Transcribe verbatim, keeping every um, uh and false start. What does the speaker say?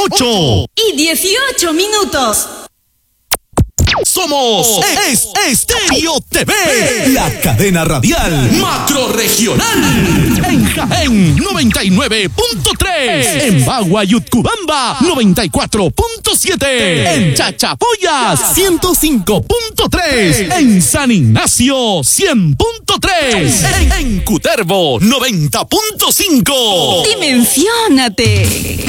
ocho y dieciocho minutos. Somos Es Estéreo T V, la cadena radial macrorregional. En Jaén, noventa y nueve punto tres. En Bagua y Utcubamba, noventa y cuatro punto siete. En Chachapoyas, ciento cinco punto tres. En San Ignacio, cien punto tres. En, en Cutervo, noventa punto cinco. Dimensiónate.